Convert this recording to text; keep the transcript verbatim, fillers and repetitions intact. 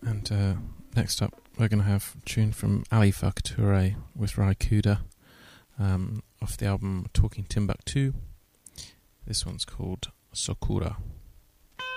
And uh, next up, we're going to have a tune from Ali Farka Touré with Rai Kuda um, off the album Talking Timbuktu. This one's called Sakura.